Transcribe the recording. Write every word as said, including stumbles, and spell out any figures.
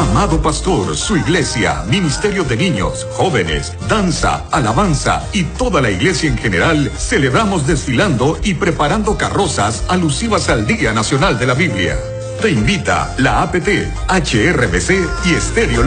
Amado Pastor, su iglesia, ministerio de niños, jóvenes, danza, alabanza y toda la iglesia en general, celebramos desfilando y preparando carrozas alusivas al Día Nacional de la Biblia. Te invita la A P T, H R B C y Estéreo